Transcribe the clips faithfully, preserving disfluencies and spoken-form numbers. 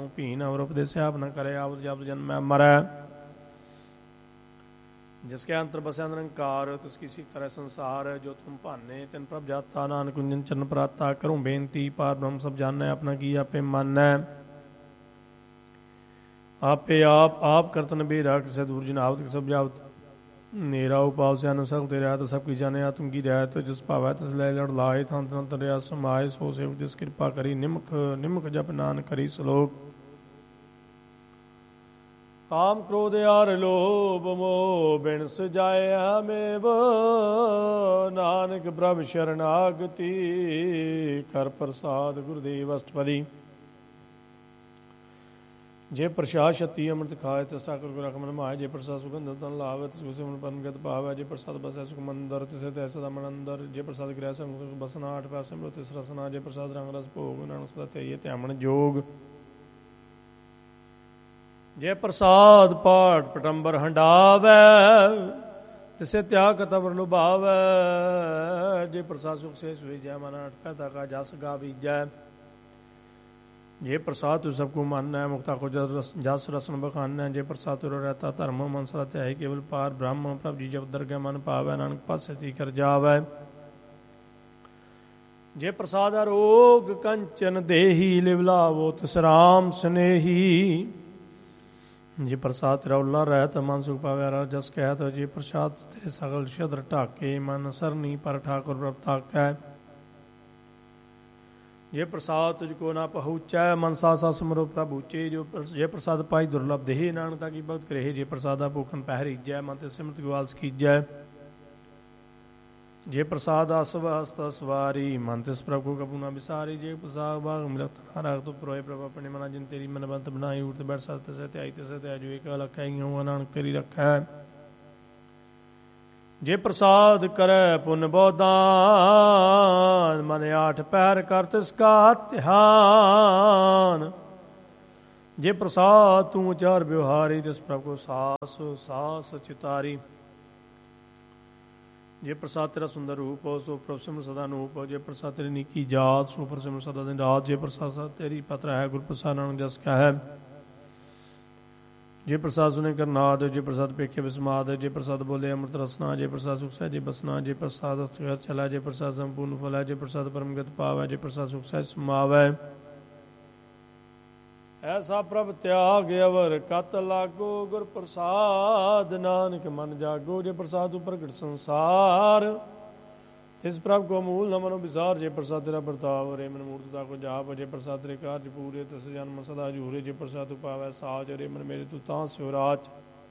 संग भीन अवर उपदेस्या न करे आवत जब जन्म मरै। जिसके अंतर बसया निरंकार तिसकी सीख तरह संसार। जो तुम भाने तिन प्रभ जाता नानक कुंजन चरण प्राता। करूँ बेनती पार ब्रह्म सब जानै अपना की आपे मानै। आपे आप आप करतन बेरा किसे दूर जनावत किसे उपजावत। नेरा उपाव से अनुसक तेरा तो सब की जाने आत्म की रहत। जिस भावै तिस लै लड़ लाए थान तन तरया समाए। सो सेवक जिस कृपा करी निमख निमख जप नान करी सलोक। काम क्रोध यार लोभ मोह बिन सजाए हमें। नानक प्रभ शरणागति कर प्रसाद गुरुदेव अष्टपदी। जे प्रसाद छत्ती अमृत खाए तिस ठाकुर को रख मन माए। जे प्रसाद सुगंध तन लावे तिस गुसे मन परमगत पावे। जे प्रसाद बसै सुख मंदर तिसे तै सदा मन अंदर। जे प्रसाद गृह संग बसना आठ पैसे मृत तिस रसना। जे प्रसाद रंग रस भोग नानक सदा ते त्यामन जोग। जे प्रसाद पाठ पटंबर हंडावै तिसे त्याग कतवर लुभावै। जे प्रसाद सुख से सुई जय मन अठ पैदा का जस गा बीजै। जे प्रसाद तु सबको मन है मुक्ता को जस रसन बखान है। जे प्रसाद तुर रहता धर्म मन सदा त्याग केवल पार ब्रह्म प्रभ जी जब दरगह मन पावै। नानक पासे कर जावै। जे प्रसाद रोग कंचन देही लिवलावो तिस राम स्नेही। जे प्रसाद तेरा उल्ला रहत मन सुख पावै जस कहत। जे प्रसाद तेरे सगल शद्र ढाके मन सरनी पर ठाकुर प्रभ ताकै। जे प्रसाद तुझको ना पहुँचै मन सा सा सिमरो प्रभ ऊचे। जो जे प्रसाद पाई दुर्लभ देहे नानक ताकि भगत करे। जे प्रसादा भूखन पहरीजै मन ते सिमरत ग्वाल सकीजै। जे प्रसाद आसव हस्त सवारी मन तिस प्रभ को कबू ना बिसारी। जे प्रसाद भाग मिलत ना राख तो प्रोय प्रभ अपने मना जिन तेरी मन बंत बनाई। उठ बैठ सत तिसे त्याई तिसे त्याई जो एक अलख है नानक तेरी रखै। जे प्रसाद करे पुन बोदान मन आठ पैर कर तिसका ध्यान। जे प्रसाद तू चार व्यवहारी तिस प्रभ को सास सास चितारी। जे प्रसाद तेरा सुंदर रूप हो सो प्रभ सिमर सदा नूप। जे प्रसाद तेरी निकी जात सो पर सिमर सदा दिन रात। जे प्रसाद तेरी पत्र है गुर प्रसाद नानक जस का है। जे प्रसाद सुने कर नाद। जे प्रसाद पेखे विस्माद। जे प्रसाद बोले अमृत रसना। जे प्रसाद सुख सह जे बसना। जे प्रसाद चला। जे प्रसाद संपूर्ण फल है। जे प्रसाद परमगत पावै। जे प्रसाद सुख सह समावै। ऐसा प्रभ त्याग अवर कत लागो गुर प्रसाद नानक मन जागो। जे प्रसाद प्रगट संसार तिस प्रभ को मूल न मनो विसार। जे प्रसाद तेरा बर्ताव रे मन मूर्तता को जाप। जे प्रसाद तेरे कार्य पूरे तिस जन्म सदा झूरे। जे प्रसाद पावै साज रे मन मेरे तू तां स्योराच।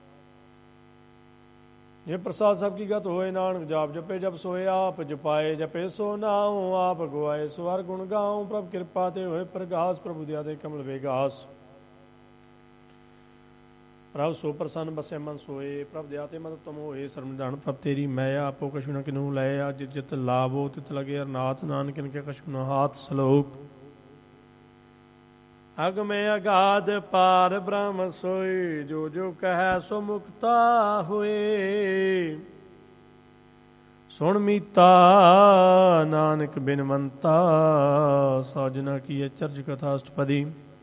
जे प्रसाद सबकी गत होए नानक जाप जपे जब सोए। आप जपाए जपे सो नाऊं आप गवाए सो हर गुण गाऊं। प्रभ कृपा ते होए प्रगास प्रभु दया दे कमल वेगास। प्रभ सो प्रसन्न बसे मन सोए। प्रभ दया ते मत तुम होए शर्म जान। प्रभ तेरी मैं आपो कछु न किन्हू लय। अज जित लाभो तित लगे अरनाथ नानक इनके कछु न हाथ सलोक। अग में अगाध पार ब्रह्म सोई। जो जो कह सो मुक्ता हुए। सुन मीता नानक बिनवंता। साजना की चर्च कथा अष्टपदी।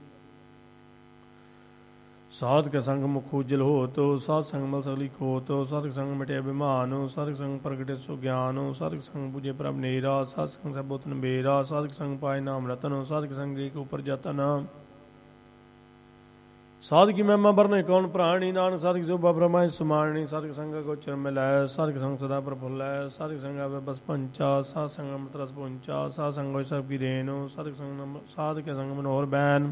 साध के संग मुख उज्जल हो तो साध संग मल सगली खो तो। साधक संग मिटे अभिमान साधक संग प्रगटे सुज्ञान। साधक संग बुझे प्रभ नेरा साधक संग सब बोतन बेरा। साधक संग पाए नाम रतन साधक संग एक ऊपर जतन। साधक की महिमा बरने कौन प्राणी नानक साधक शोभा ब्रह्मा सुमारणी। साधक संग गोचर मिलाय साधक संग सदा प्रफुल्ल। साधक संग बस पंचा साध संग अमृत रस पुंचा। साध संग सब की रेणु साधक संग साधक के संग मनोहर बैन।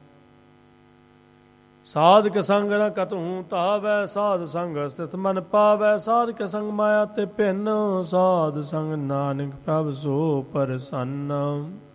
साध के संग न कतहूँ तावै साध संग स्थित मन पावै। साध के संग माया ते भिन्न साध संग नानक प्रभ सो प्रसन्न।